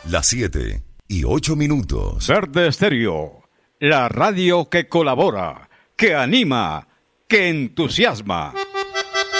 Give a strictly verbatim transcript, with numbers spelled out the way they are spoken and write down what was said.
Las siete y ocho minutos. Verde Estéreo, la radio que colabora, que anima, que entusiasma.